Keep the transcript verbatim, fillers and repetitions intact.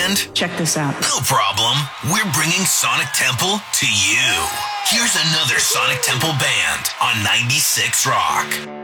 band? Check this out. No problem. We're bringing Sonic Temple to you. Here's another Sonic Temple band on ninety-six Rock.